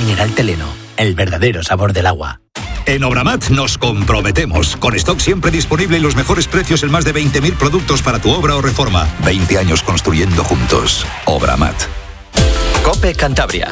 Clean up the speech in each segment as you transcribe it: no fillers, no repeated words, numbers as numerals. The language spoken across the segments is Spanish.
mineral Teleno, el verdadero sabor del agua. En Obramat nos comprometemos, con stock siempre disponible y los mejores precios en más de 20.000 productos para tu obra o reforma. 20 años construyendo juntos. Obramat. COPE Cantabria.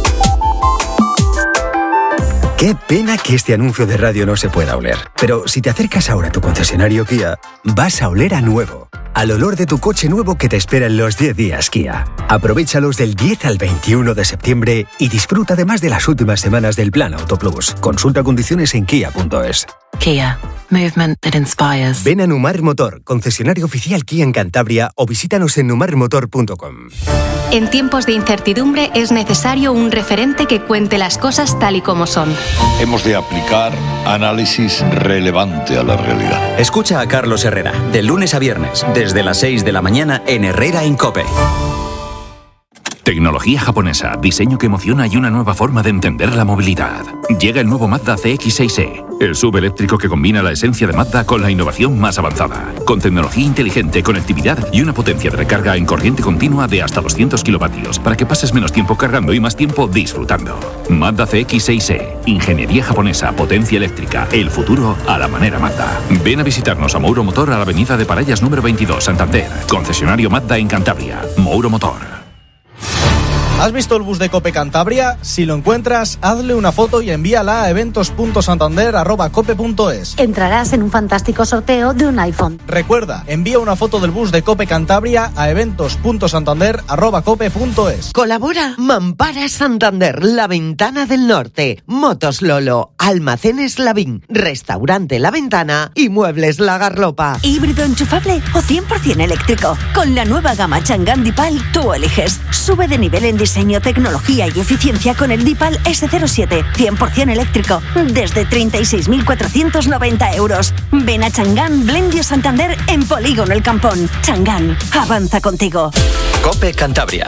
Qué pena que este anuncio de radio no se pueda oler. Pero si te acercas ahora a tu concesionario Kia, vas a oler a nuevo. Al olor de tu coche nuevo que te espera en los 10 días Kia. Aprovéchalos del 10 al 21 de septiembre y disfruta además de las últimas semanas del Plan Auto Plus. Consulta condiciones en kia.es. Kia. Movement that inspires. Ven a Numar Motor, concesionario oficial Kia en Cantabria, o visítanos en numarmotor.com. En tiempos de incertidumbre es necesario un referente que cuente las cosas tal y como son. Hemos de aplicar análisis relevante a la realidad. Escucha a Carlos Herrera, de lunes a viernes, desde las 6 de la mañana en Herrera en COPE. Tecnología japonesa, diseño que emociona y una nueva forma de entender la movilidad. Llega el nuevo Mazda CX-6e, el SUV eléctrico que combina la esencia de Mazda con la innovación más avanzada. Con tecnología inteligente, conectividad y una potencia de recarga en corriente continua de hasta 200 kilovatios para que pases menos tiempo cargando y más tiempo disfrutando. Mazda CX-6e, ingeniería japonesa, potencia eléctrica, el futuro a la manera Mazda. Ven a visitarnos a Mouro Motor a la avenida de Parallas número 22, Santander. Concesionario Mazda en Cantabria. Mouro Motor. ¿Has visto el bus de COPE Cantabria? Si lo encuentras, hazle una foto y envíala a eventos.santander@cope.es. Entrarás en un fantástico sorteo de un iPhone. Recuerda, envía una foto del bus de COPE Cantabria a eventos.santander@cope.es. Colabora Mampara Santander, La Ventana del Norte, Motos Lolo, Almacenes Lavín, Restaurante La Ventana y Muebles La Garlopa. ¿Híbrido enchufable o 100% eléctrico? Con la nueva gama Chang'an Dipal tú eliges. Sube de nivel en diseño, tecnología y eficiencia con el Dipal S07, 100% eléctrico, desde 36.490 euros. Ven a Chang'an Blendio Santander en Polígono El Campón. Chang'an, avanza contigo. COPE Cantabria.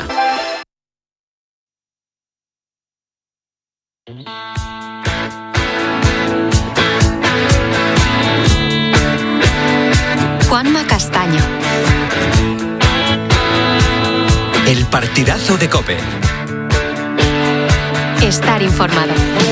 Juanma Castaño. El partidazo de COPE. Estar informado.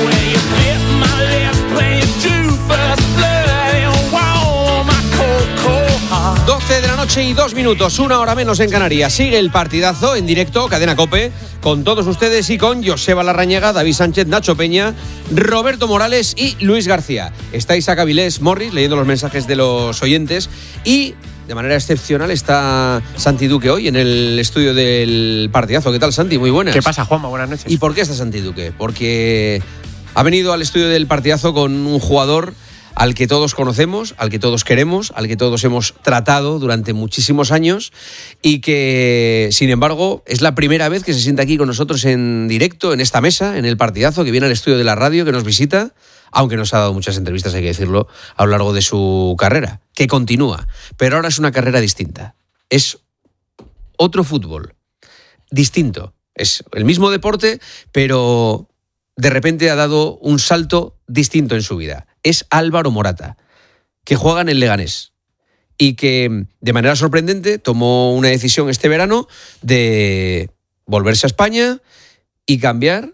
12 de la noche y 2 minutos, una hora menos en Canarias. Sigue el partidazo en directo, Cadena COPE, con todos ustedes y con Joseba Larrañaga, David Sánchez, Nacho Peña, Roberto Morales y Luis García. Está Isaac Avilés Morris leyendo los mensajes de los oyentes y de manera excepcional está Santi Duque hoy en el estudio del partidazo. ¿Qué tal, Santi? Muy buenas. ¿Qué pasa, Juanma? Buenas noches. ¿Y por qué está Santi Duque? Porque ha venido al estudio del partidazo con un jugador al que todos conocemos, al que todos queremos, al que todos hemos tratado durante muchísimos años y que, sin embargo, es la primera vez que se sienta aquí con nosotros en directo, en esta mesa, en el partidazo, que viene al estudio de la radio, que nos visita, aunque nos ha dado muchas entrevistas, hay que decirlo, a lo largo de su carrera, que continúa. Pero ahora es una carrera distinta. Es otro fútbol, distinto. Es el mismo deporte, pero de repente ha dado un salto distinto en su vida. Es Álvaro Morata, que juega en el Leganés y que de manera sorprendente tomó una decisión este verano de volverse a España y cambiar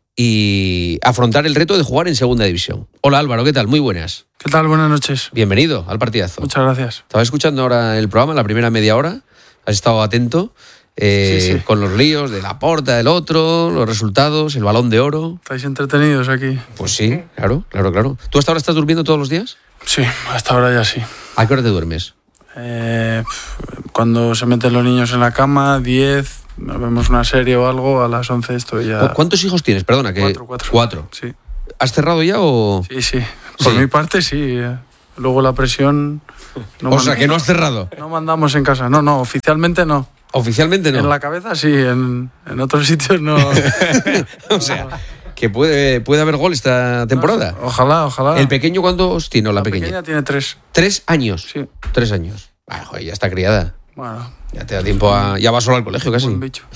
y afrontar el reto de jugar en Segunda División. Hola Álvaro, ¿qué tal? Muy buenas. ¿Qué tal? Buenas noches. Bienvenido al partidazo. Muchas gracias. Estaba escuchando ahora el programa, la primera media hora, has estado atento. Sí. Con los líos de Laporta, del otro, los resultados, el Balón de Oro. ¿Estáis entretenidos aquí? Pues sí, claro. ¿Tú hasta ahora estás durmiendo todos los días? Sí, hasta ahora ya sí. ¿A qué hora te duermes? Cuando se meten los niños en la cama, 10, vemos una serie o algo, a las 11 estoy ya... ¿Cuántos hijos tienes? Perdona, que... Cuatro. Sí. ¿Has cerrado ya o...? Sí. Por mi parte, sí. Luego la presión... sea, que no has cerrado. No mandamos en casa. No, oficialmente no. ¿Oficialmente no? En la cabeza sí, en otros sitios no. O sea, que puede haber gol esta temporada. No, ojalá. ¿El pequeño cuántos tiene? La pequeña tiene 3. ¿3 años? Sí. 3 años. Joder, ya está criada. Bueno. Ya te da tiempo a... Ya va solo al colegio casi. Buen bicho.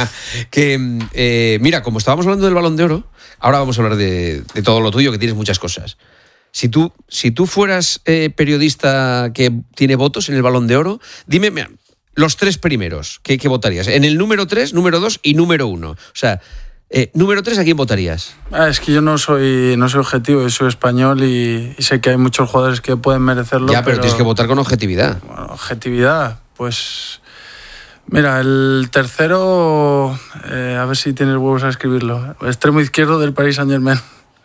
Que, mira, como estábamos hablando del Balón de Oro, ahora vamos a hablar de todo lo tuyo, que tienes muchas cosas. Si tú fueras periodista que tiene votos en el Balón de Oro, dime... Mira, los 3 primeros, ¿qué votarías? En el número 3, número 2 y número 1. O sea, Número 3, ¿a quién votarías? Es que yo no soy objetivo, yo soy español y sé que hay muchos jugadores que pueden merecerlo. Ya, pero tienes que votar con objetividad. Bueno, objetividad, pues... Mira, el tercero, a ver si tienes huevos a escribirlo. Extremo izquierdo del Paris Saint-Germain.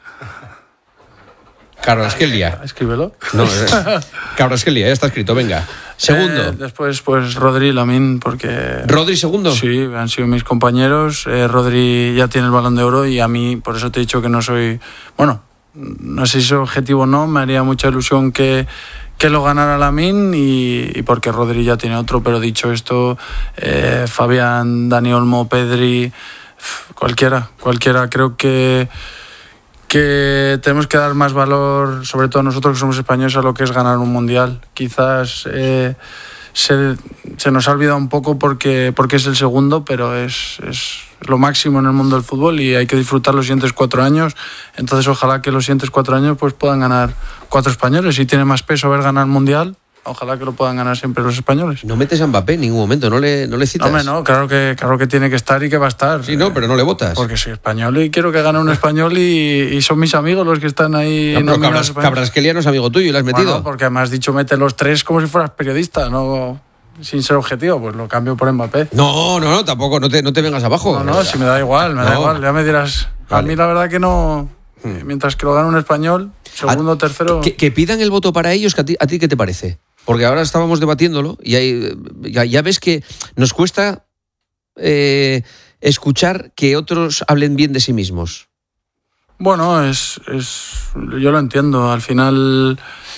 Kvaratskhelia. Escríbelo. No, Kvaratskhelia, ya está escrito, venga. Segundo. Después, pues Rodri y Lamine, porque... ¿Rodri segundo? Sí, han sido mis compañeros. Rodri ya tiene el Balón de Oro y a mí, por eso te he dicho que no soy... Bueno, no sé si soy objetivo o no, me haría mucha ilusión que lo ganara Lamine y porque Rodri ya tiene otro, pero dicho esto, Fabián, Dani Olmo, Pedri, cualquiera. Creo que tenemos que dar más valor, sobre todo nosotros que somos españoles, a lo que es ganar un mundial. Quizás se nos ha olvidado un poco porque es el segundo, pero es lo máximo en el mundo del fútbol y hay que disfrutar los siguientes 4 años. Entonces ojalá que los siguientes 4 años pues puedan ganar 4 españoles. Si tiene más peso ver ganar el mundial, ojalá que lo puedan ganar siempre los españoles. No metes a Mbappé en ningún momento, no le citas. Hombre, no, claro que tiene que estar y que va a estar. Sí, no, pero no le votas. Porque soy español y quiero que gane un español y son mis amigos los que están ahí. No, pero Kvaratskhelia no es amigo tuyo y lo has metido. Bueno, porque además has dicho mete los 3 como si fueras periodista, no sin ser objetivo, pues lo cambio por Mbappé. No, tampoco, no te vengas abajo. No, si me da igual, ya me dirás. Vale. A mí la verdad que no, mientras que lo gane un español, segundo, tercero... Que pidan el voto para ellos, ¿a ti qué te parece? Porque ahora estábamos debatiéndolo y ya ves que nos cuesta escuchar que otros hablen bien de sí mismos. Bueno, yo lo entiendo. Al final,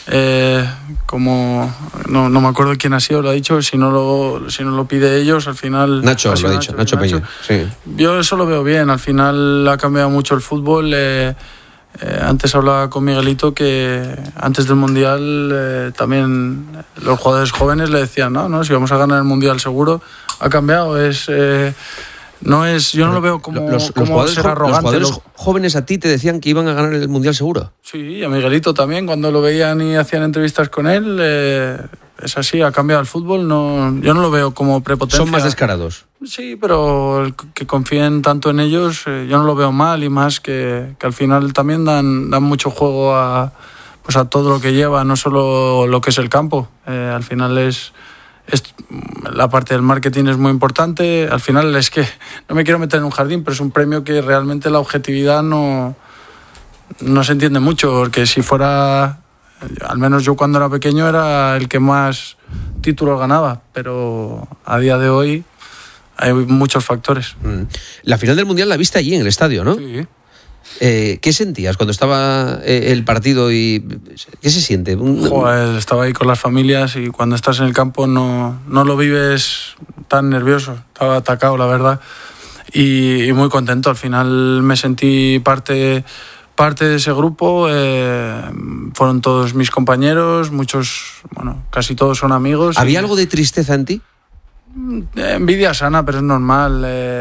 como no me acuerdo quién ha sido, lo ha dicho, si no lo pide ellos, al final... Nacho lo ha dicho, Nacho Peña. Sí. Yo eso lo veo bien. Al final ha cambiado mucho el fútbol. Antes hablaba con Miguelito que antes del Mundial también los jugadores jóvenes le decían no, si vamos a ganar el Mundial seguro. Ha cambiado, yo no lo veo como los ser arrogante. Los jugadores jóvenes a ti te decían que iban a ganar el Mundial seguro. Sí, y a Miguelito también, cuando lo veían y hacían entrevistas con él, es así, ha cambiado el fútbol. Yo no lo veo como prepotencia. Son más descarados. Sí, pero el que confíen tanto en ellos, yo no lo veo mal, y más que al final también dan mucho juego a todo lo que lleva, no solo lo que es el campo. Al final es la parte del marketing es muy importante. Al final es que no me quiero meter en un jardín, pero es un premio que realmente la objetividad no se entiende mucho, porque si fuera, al menos yo cuando era pequeño era el que más títulos ganaba, pero a día de hoy hay muchos factores. La final del Mundial la viste allí en el estadio, ¿no? Sí. ¿Qué sentías cuando estaba el partido y qué se siente? Joder, estaba ahí con las familias y cuando estás en el campo no lo vives tan nervioso. Estaba atacado, la verdad, y muy contento. Al final me sentí parte de ese grupo. Fueron todos mis compañeros, muchos, casi todos son amigos. ¿Había algo de tristeza en ti? Envidia sana, pero es normal.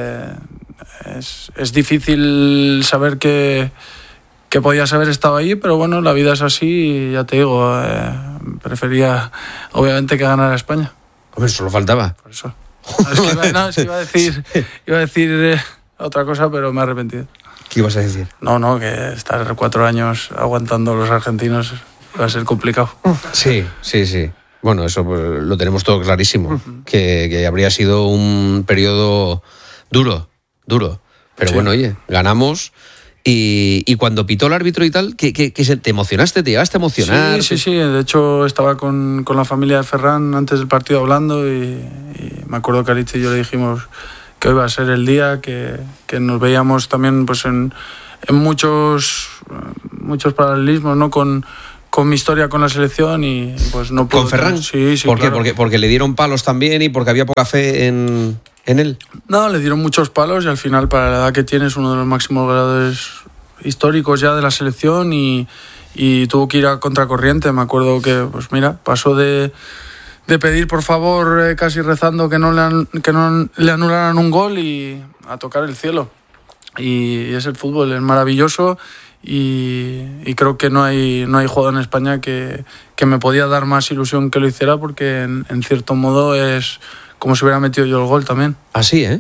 Es difícil saber que podías haber estado ahí, pero bueno, la vida es así y ya te digo, prefería obviamente que ganara España. Hombre, solo faltaba. Por eso. Iba a decir otra cosa, pero me he arrepentido. ¿Qué ibas a decir? No, que estar 4 años aguantando a los argentinos va a ser complicado. Sí. Bueno, eso pues, lo tenemos todo clarísimo, que habría sido un periodo duro. Pero bueno, oye, ganamos y cuando pitó el árbitro y tal, ¿te emocionaste? ¿Te llegaste a emocionar? Sí. De hecho, estaba con la familia de Ferran antes del partido hablando y me acuerdo que Aritz y yo le dijimos que hoy iba a ser el día, que nos veíamos también pues en muchos paralelismos, ¿no? Con mi historia con la selección y pues no puedo... ¿Con Ferran? Sí, ¿Por claro. qué? ¿Porque le dieron palos también y porque había poca fe en él? No, le dieron muchos palos y al final, para la edad que tiene, es uno de los máximos goleadores históricos ya de la selección y tuvo que ir a contracorriente. Me acuerdo que, pues mira, pasó de pedir por favor, casi rezando que no le anularan un gol, y a tocar el cielo. Y es el fútbol, es maravilloso. Y creo que no hay jugador en España que me podía dar más ilusión que lo hiciera, porque en cierto modo es como si hubiera metido yo el gol también. Así, ¿eh?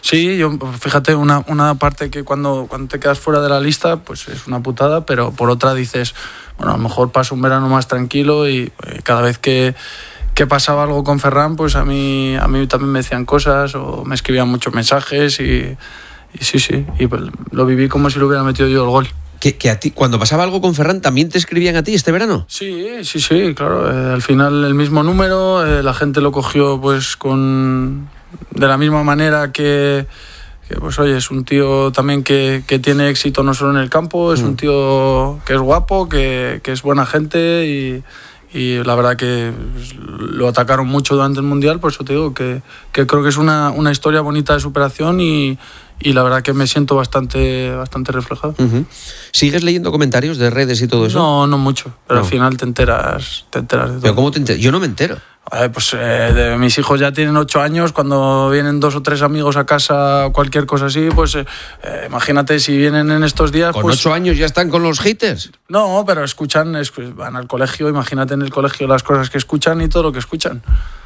Sí, yo, fíjate, una parte que cuando te quedas fuera de la lista, pues es una putada, pero por otra dices, bueno, a lo mejor paso un verano más tranquilo y cada vez que pasaba algo con Ferran, pues a mí también me decían cosas o me escribían muchos mensajes y sí, y pues lo viví como si lo hubiera metido yo el gol. ¿Que a ti, cuando pasaba algo con Ferran, también te escribían a ti este verano? Sí, claro. Al final el mismo número, la gente lo cogió pues de la misma manera que pues oye, es un tío también que tiene éxito no solo en el campo, es un tío que es guapo, que es buena gente y la verdad que lo atacaron mucho durante el Mundial, por eso te digo que creo que es una historia bonita de superación y la verdad que me siento bastante reflejado. ¿Sigues leyendo comentarios de redes y todo eso? No mucho, pero al final te enteras de todo. ¿Pero cómo te enteras? Yo no me entero. Pues mis hijos ya tienen 8 años, cuando vienen 2 o 3 amigos a casa, cualquier cosa así, pues imagínate si vienen en estos días. ¿Con pues, 8 años ya están con los haters? No, pero van al colegio, imagínate en el colegio las cosas que escuchan y todo lo que escuchan.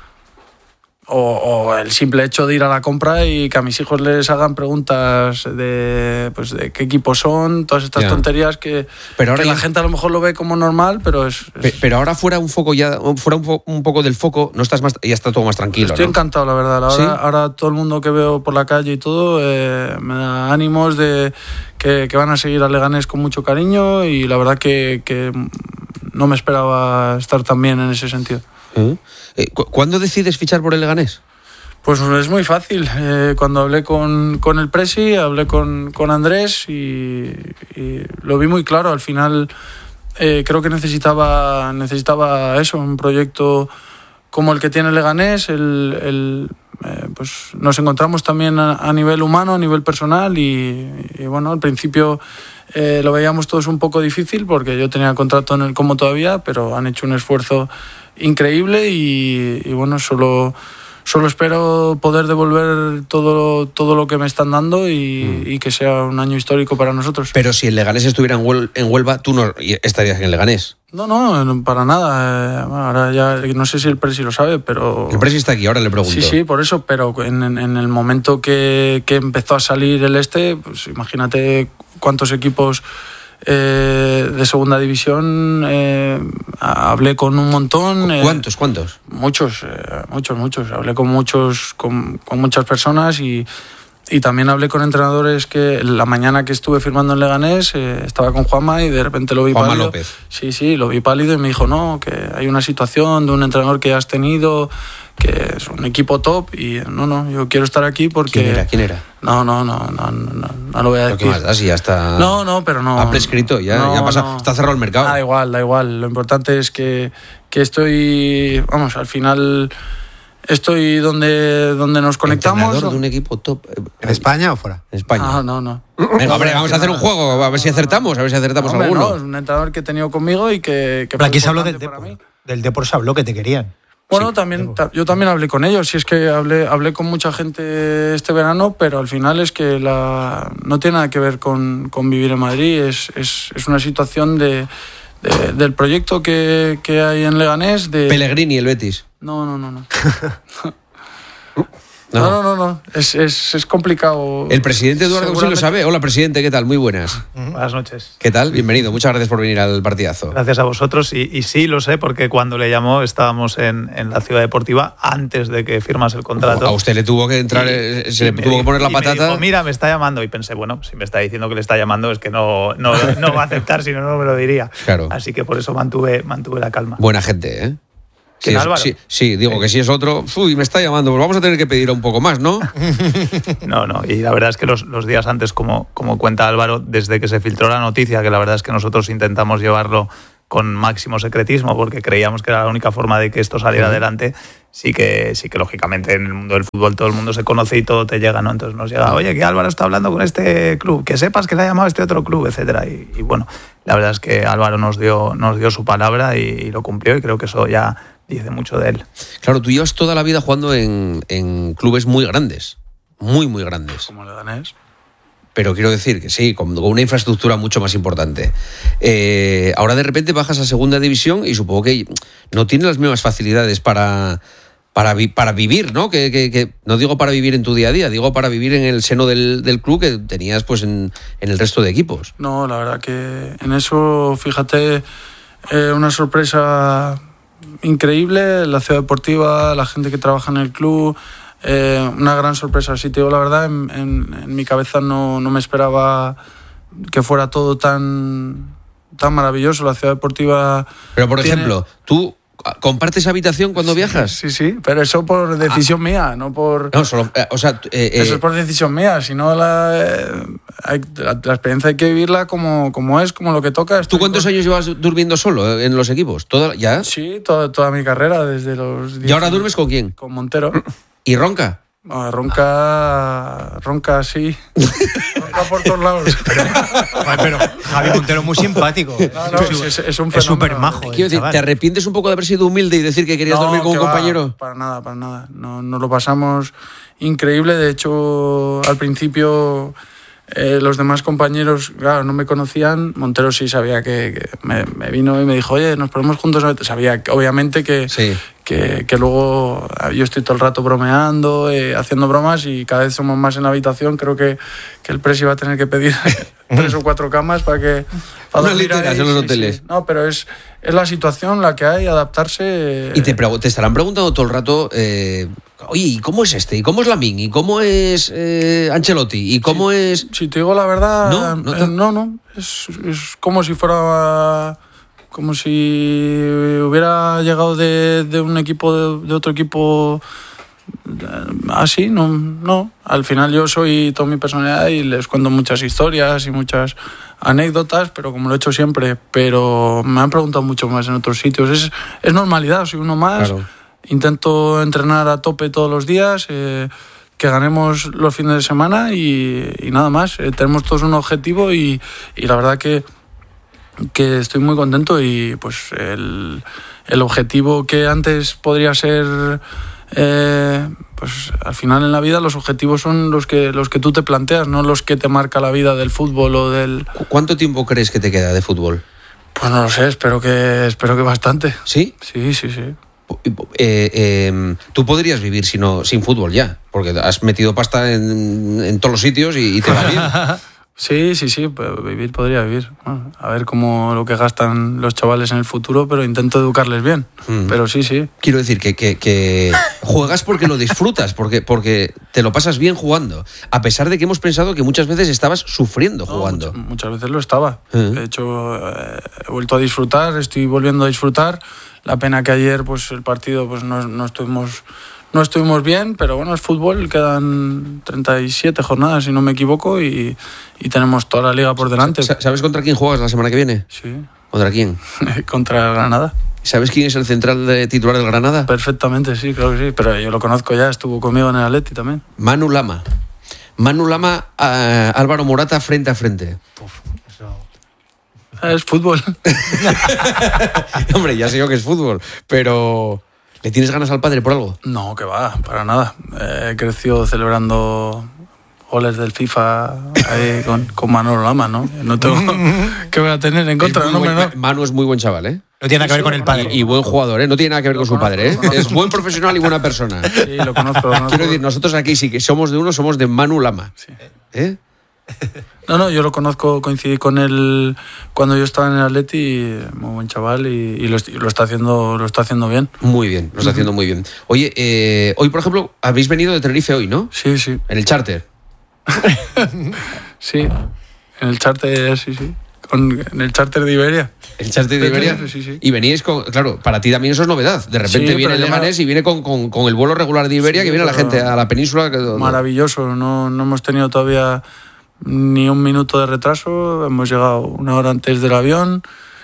O el simple hecho de ir a la compra y que a mis hijos les hagan preguntas de qué equipo son, todas estas tonterías que la gente a lo mejor lo ve como normal, pero Pero ahora fuera un poco del foco, no estás ya está todo más tranquilo. Estoy encantado, la verdad. ¿Sí? Ahora todo el mundo que veo por la calle y todo me da ánimos de que van a seguir a Leganés con mucho cariño y la verdad que no me esperaba estar tan bien en ese sentido. ¿Cuándo decides fichar por el Leganés? Pues es muy fácil. Cuando hablé con el Presi, hablé con Andrés y lo vi muy claro. Al final creo que necesitaba eso, un proyecto como el que tiene Leganés. Pues nos encontramos también a nivel humano, a nivel personal y bueno, al principio lo veíamos todos un poco difícil porque yo tenía contrato en el Como todavía, pero han hecho un esfuerzo increíble y bueno, solo espero poder devolver todo lo que me están dando y que sea un año histórico para nosotros. Pero si el Leganés estuviera en Huelva, tú no estarías en el Leganés. No, para nada. Ahora ya no sé si el Presi lo sabe, pero... El Presi está aquí, ahora le pregunto. Sí, por eso, pero en el momento que empezó a salir pues imagínate cuántos equipos de segunda división hablé con un montón. ¿Cuántos? Muchos. Hablé con muchas personas y también hablé con entrenadores que la mañana que estuve firmando en Leganés estaba con Juanma y de repente lo vi Juanma pálido. López. Sí, lo vi pálido y me dijo, no, que hay una situación de un entrenador que has tenido, que es un equipo top y no, yo quiero estar aquí porque... ¿Quién era? No lo voy a decir. ¿Qué más da? Si ya está... No, pero no. Ha prescrito, ya ha pasado, está cerrado el mercado. Da igual. Lo importante es que estoy, vamos, al final estoy donde nos conectamos. ¿Entrenador de un equipo top? ¿En España o fuera? En España. No. Venga, hombre, vamos a hacer un juego, a ver si acertamos alguno. No, es un entrenador que he tenido conmigo y que pero aquí se habló del Depor. Del Depor se habló que te querían. Bueno, sí, yo también hablé con ellos, y es que hablé con mucha gente este verano, pero al final es que no tiene nada que ver con vivir en Madrid, es una situación del proyecto que hay en Leganés. Pellegrini, el Betis. No. No. Es complicado. El presidente Eduardo sí lo sabe. Hola, presidente, ¿qué tal? Muy buenas. Buenas noches. ¿Qué tal? Bienvenido. Muchas gracias por venir al partidazo. Gracias a vosotros. Y sí, lo sé, porque cuando le llamó estábamos en la Ciudad Deportiva antes de que firmas el contrato. A usted le tuvo que entrar, le tuvo que poner la patata. Me dijo, mira, me está llamando. Y pensé, bueno, si me está diciendo que le está llamando es que no va a aceptar, si no me lo diría. Claro. Así que por eso mantuve la calma. Buena gente, ¿eh? Sí, Álvaro. Sí, digo que si es otro, me está llamando, pues vamos a tener que pedir un poco más, ¿no? No, y la verdad es que los días antes, como cuenta Álvaro, desde que se filtró la noticia, que la verdad es que nosotros intentamos llevarlo con máximo secretismo porque creíamos que era la única forma de que esto saliera adelante, sí que lógicamente en el mundo del fútbol todo el mundo se conoce y todo te llega, ¿no? Entonces nos llega, oye, que Álvaro está hablando con este club, que sepas que le ha llamado a este otro club, etcétera. Y bueno, la verdad es que Álvaro nos dio su palabra y lo cumplió, y creo que eso ya dice mucho de él. Claro, tú llevas toda la vida jugando en clubes muy grandes, muy grandes. Como Leganés. Pero quiero decir que sí, con una infraestructura mucho más importante. Ahora de repente bajas a segunda división y supongo que no tienes las mismas facilidades para para vivir, ¿no? Que no digo para vivir en tu día a día, digo para vivir en el seno del club que tenías pues en el resto de equipos. No, la verdad que en eso, fíjate, una sorpresa increíble, la ciudad deportiva, la gente que trabaja en el club, una gran sorpresa. Si te digo la verdad, en mi cabeza no me esperaba que fuera todo tan maravilloso. La ciudad deportiva... Pero, por ejemplo, ¿tú compartes habitación cuando viajas? Sí, pero eso por decisión mía, no por... No, solo... eso es por decisión mía, si no la experiencia hay que vivirla como es, como lo que toca. ¿Tú cuántos años llevas durmiendo solo en los equipos? ¿Ya? Sí, toda mi carrera, desde los... 10 ¿Y ahora duermes con quién? Con Montero. ¿Y ronca? Ronca sí. Ronca por todos lados. Pero Javi Montero es muy simpático. Es un fenómeno. Es súper majo. Quiero decir, ¿te arrepientes un poco de haber sido humilde y decir que querías dormir con un compañero? Para nada. No lo pasamos increíble. De hecho, al principio los demás compañeros, claro, no me conocían. Montero sí sabía que me vino y me dijo, oye, nos ponemos juntos. Sabía, obviamente, que luego yo estoy todo el rato bromeando, haciendo bromas, y cada vez somos más en la habitación. Creo que el presi va a tener que pedir 3 o 4 camas para dormir ahí. En los hoteles. Sí. No, pero es la situación la que hay, adaptarse. Y te estarán preguntando todo el rato, oye, ¿y cómo es este? ¿Y cómo es Lamine? ¿Y cómo es Ancelotti? ¿Y cómo es...? Si te digo la verdad, no. Es como si fuera... Como si hubiera llegado de un equipo, de otro equipo así, no. Al final yo soy toda mi personalidad y les cuento muchas historias y muchas anécdotas, pero como lo he hecho siempre. Pero me han preguntado mucho más en otros sitios. Es normalidad, soy uno más. Claro. Intento entrenar a tope todos los días, que ganemos los fines de semana y nada más. Tenemos todos un objetivo y la verdad que estoy muy contento, y pues el objetivo que antes podría ser, pues al final en la vida los objetivos son los que tú te planteas, no los que te marca la vida del fútbol o del... ¿Cuánto tiempo crees que te queda de fútbol? Pues no lo sé, espero que bastante. ¿Sí? Sí. Tú podrías vivir sin fútbol ya, porque has metido pasta en todos los sitios y te va bien. Sí, vivir podría vivir. Bueno, a ver cómo lo que gastan los chavales en el futuro, pero intento educarles bien. Pero sí. Quiero decir que juegas porque lo disfrutas, porque te lo pasas bien jugando, a pesar de que hemos pensado que muchas veces estabas sufriendo jugando. Muchas veces lo estaba. De hecho, he vuelto a disfrutar, estoy volviendo a disfrutar. La pena que ayer pues el partido pues no estuvimos bien, pero bueno, es fútbol, quedan 37 jornadas si no me equivoco y tenemos toda la liga por delante. ¿Sabes contra quién juegas la semana que viene? Sí. ¿Contra quién? Contra el Granada. ¿Sabes quién es el central titular del Granada? Perfectamente, sí, claro que sí, pero yo lo conozco ya, estuvo conmigo en el Atleti también. Manu Lama, Álvaro Morata frente a frente. Es fútbol. Hombre, ya sé yo que es fútbol, pero... ¿Le tienes ganas al padre por algo? No, que va, para nada. Creció celebrando goles del FIFA ahí con Manolo Lama, ¿no? No tengo que voy a tener en contra. Manu es muy buen chaval, ¿eh? No tiene nada que ver con el padre. Y buen jugador, ¿eh? No tiene nada que ver con su padre, ¿eh? Es buen profesional y buena persona. Sí, lo conozco. Quiero decir, nosotros aquí sí que somos de Manu Lama. Sí. ¿Eh? No, yo lo conozco, coincidí con él cuando yo estaba en el Atleti, muy buen chaval y lo está haciendo bien. Muy bien, lo está haciendo muy bien. Oye, hoy por ejemplo, habéis venido de Tenerife hoy, ¿no? Sí. En el charter. Sí, en el charter, sí. En el charter de Iberia. ¿El charter de Iberia? Sí. Y veníais con... Claro, para ti también eso es novedad. De repente viene Leganés y viene con el vuelo regular de Iberia, que viene la gente a la península. Maravilloso, no hemos tenido todavía ni un minuto de retraso, hemos llegado 1 hora antes del avión.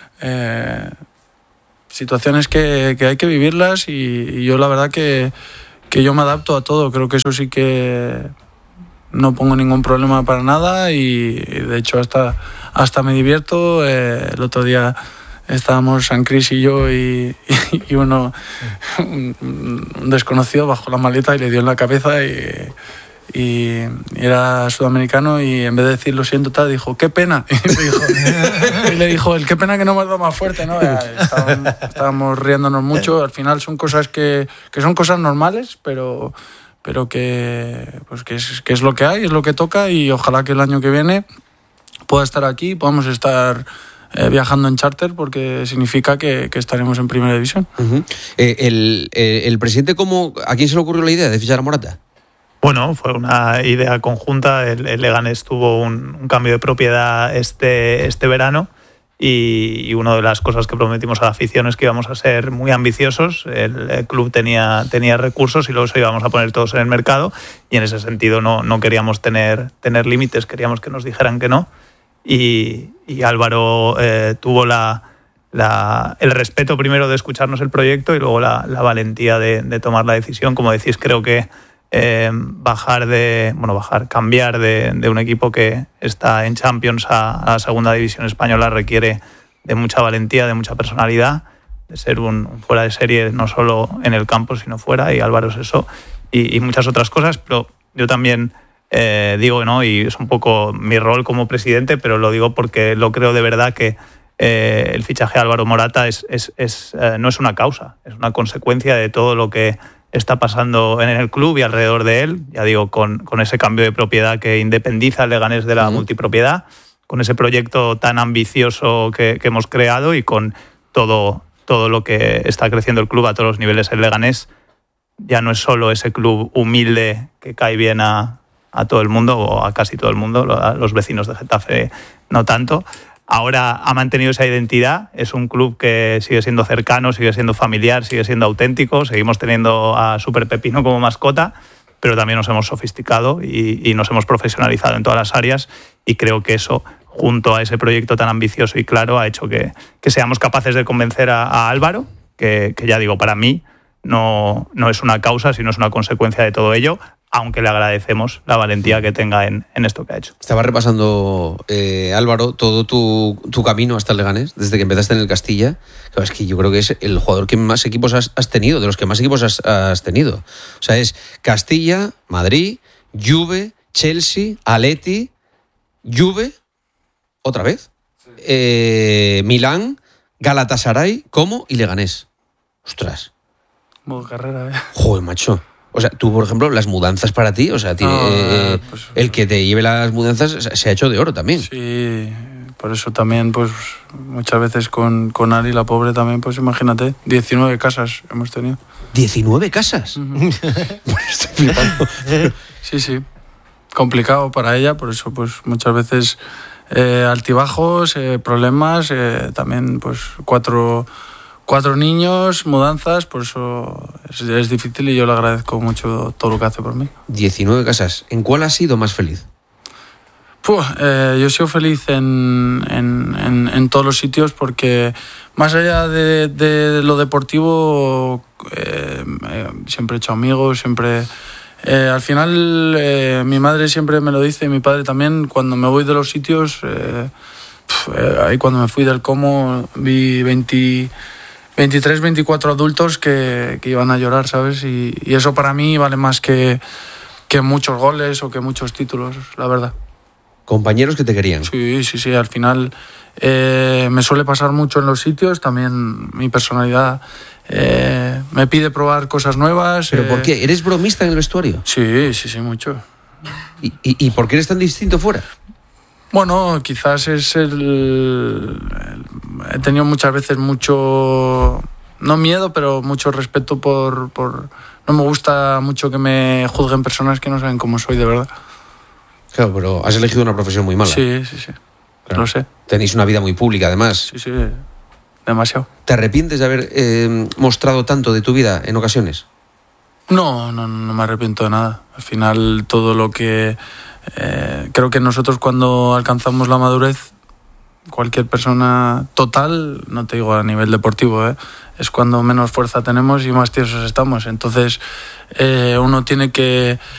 Situaciones que hay que vivirlas y yo la verdad que yo me adapto a todo. Creo que eso sí que no pongo ningún problema para nada y de hecho hasta me divierto. El otro día estábamos San Cris y yo y un desconocido bajó la maleta y le dio en la cabeza y y era sudamericano, y en vez de decir lo siento tal, dijo qué pena, y le dijo el qué pena que no me has dado más fuerte, ¿no? Estábamos riéndonos mucho. Al final son cosas que son cosas normales, pero que es lo que hay, es lo que toca, y ojalá que el año que viene pueda estar aquí, podamos estar viajando en charter, porque significa que estaremos en primera división. Uh-huh. El presidente, ¿a quién se le ocurrió la idea de fichar a Morata? Bueno, fue una idea conjunta. El Leganés tuvo un cambio de propiedad este verano, y una de las cosas que prometimos a la afición es que íbamos a ser muy ambiciosos. El club tenía recursos y luego se íbamos a poner todos en el mercado, y en ese sentido no queríamos tener límites, queríamos que nos dijeran que no. Y Álvaro tuvo el respeto primero de escucharnos el proyecto, y luego la valentía de tomar la decisión. Como decís, creo que cambiar de un equipo que está en Champions a la segunda división española requiere de mucha valentía, de mucha personalidad, de ser un fuera de serie no solo en el campo sino fuera, y Álvaro es eso, y muchas otras cosas. Pero yo también digo, ¿no? Y es un poco mi rol como presidente, pero lo digo porque lo creo de verdad, que el fichaje de Álvaro Morata no es una causa, es una consecuencia de todo lo que está pasando en el club y alrededor de él. Ya digo, con ese cambio de propiedad que independiza al Leganés de la multipropiedad, con ese proyecto tan ambicioso que hemos creado, y con todo lo que está creciendo el club a todos los niveles. El Leganés ya no es solo ese club humilde que cae bien a todo el mundo, o a casi todo el mundo, a los vecinos de Getafe no tanto. Ahora ha mantenido esa identidad, es un club que sigue siendo cercano, sigue siendo familiar, sigue siendo auténtico. Seguimos teniendo a Super Pepino como mascota, pero también nos hemos sofisticado y nos hemos profesionalizado en todas las áreas, y creo que eso, junto a ese proyecto tan ambicioso y claro, ha hecho que seamos capaces de convencer a Álvaro, que ya digo, para mí no es una causa, sino es una consecuencia de todo ello, aunque le agradecemos la valentía que tenga en esto que ha hecho. Estaba repasando, Álvaro, todo tu camino hasta el Leganés, desde que empezaste en el Castilla. Claro, es que yo creo que es el jugador que más equipos has tenido, de los que más equipos has tenido. O sea, es Castilla, Madrid, Juve, Chelsea, Atleti, Juve, otra vez, Milán, Galatasaray, Como y Leganés. Ostras. Modo carrera, Joder, macho. O sea, tú, por ejemplo, las mudanzas para ti, o sea, pues, el que te lleve las mudanzas se ha hecho de oro también. Sí, por eso también, pues, muchas veces con Ari, la pobre, también, pues imagínate, 19 casas hemos tenido. ¿19 casas? Uh-huh. Estoy flipando. Sí. Complicado para ella, por eso, pues, muchas veces altibajos, problemas, también, pues, cuatro niños, mudanzas, por eso es difícil, y yo le agradezco mucho todo lo que hace por mí. 19 casas. ¿En cuál has sido más feliz? Yo he sido feliz en todos los sitios, porque más allá de lo deportivo, siempre he hecho amigos, siempre... al final, mi madre siempre me lo dice, y mi padre también, cuando me voy de los sitios, ahí cuando me fui del Como, vi 23, 24 adultos que iban a llorar, ¿sabes? Y eso para mí vale más que muchos goles o que muchos títulos, la verdad. ¿Compañeros que te querían? Sí, al final me suele pasar mucho en los sitios, también mi personalidad me pide probar cosas nuevas. ¿Pero por qué? ¿Eres bromista en el vestuario? Sí, mucho. ¿Y por qué eres tan distinto fuera? Bueno, quizás es he tenido muchas veces mucho, no miedo, pero mucho respeto por no me gusta mucho que me juzguen personas que no saben cómo soy de verdad. Claro, pero has elegido una profesión muy mala. Sí, claro. Lo sé. Tenéis una vida muy pública, además. Sí, demasiado. ¿Te arrepientes de haber mostrado tanto de tu vida en ocasiones? No me arrepiento de nada. Al final, todo lo que... creo que nosotros, cuando alcanzamos la madurez, cualquier persona total, no te digo a nivel deportivo, es cuando menos fuerza tenemos y más tiesos estamos. Entonces, uno tiene que